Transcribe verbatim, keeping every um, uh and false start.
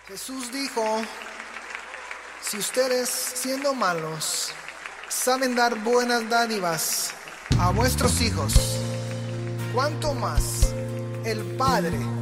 Jesús dijo, si ustedes, siendo malos, saben dar buenas dádivas a vuestros hijos, ¿cuánto más el Padre